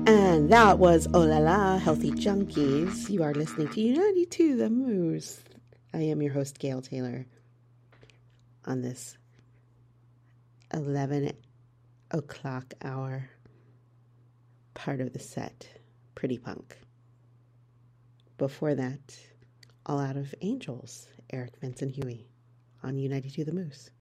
And that was Oh La La, Healthy Junkies. You are listening to U92 The Moose. I am your host, Gail Taylor, on this 11 o'clock hour part of the set, Pretty Punk. Before that, All Out of Angels, Eric Benson Huey, on U92 The Moose.